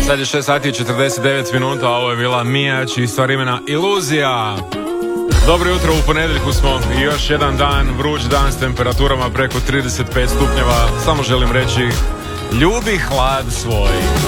Sad je 6 sati i 49 minuta, a ovo je bila Mija, čiji stvar imena Iluzija. Dobro jutro, u ponedjeljku smo i još jedan dan, vruć dan s temperaturama preko 35 stupnjeva. Samo želim reći, ljubi hlad svoj.